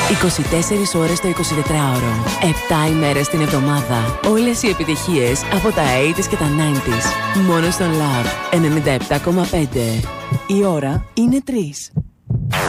24 ώρες το 24ωρο. 7 ημέρες την εβδομάδα. Όλες οι επιτυχίες από τα 80s και τα 90s. Μόνο στον Love 97,5. Η ώρα είναι 3.